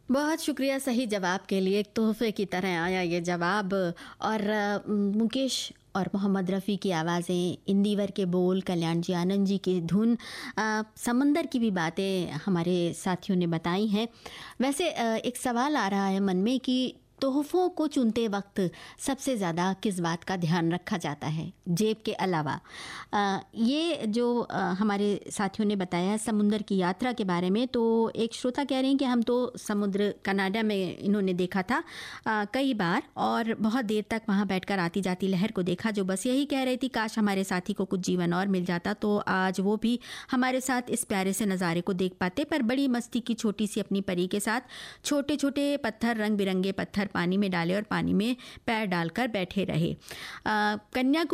बहुत शुक्रिया सही जवाब के लिए। एक तोहफे की तरह आया ये जवाब। और मुकेश और मोहम्मद रफ़ी की आवाज़ें, इंदिवर के बोल, कल्याण जी आनंद जी की धुन, समंदर की भी बातें हमारे साथियों ने बताई हैं। वैसे एक सवाल आ रहा है मन में कि तोहफ़ों को चुनते वक्त सबसे ज़्यादा किस बात का ध्यान रखा जाता है जेब के अलावा? ये जो हमारे साथियों ने बताया समुंदर की यात्रा के बारे में, तो एक श्रोता कह रहे हैं कि हम तो समुद्र कनाडा में इन्होंने देखा था कई बार, और बहुत देर तक वहाँ बैठकर आती जाती लहर को देखा, जो बस यही कह रही थी काश हमारे साथी को कुछ जीवन और मिल जाता तो आज वो भी हमारे साथ इस प्यारे से नज़ारे को देख पाते। पर बड़ी मस्ती की छोटी सी अपनी परी के साथ छोटे छोटे पत्थर, रंग बिरंगे पत्थर पानी में डाले और पानी में पैर डालकर बैठे रहे। कन्या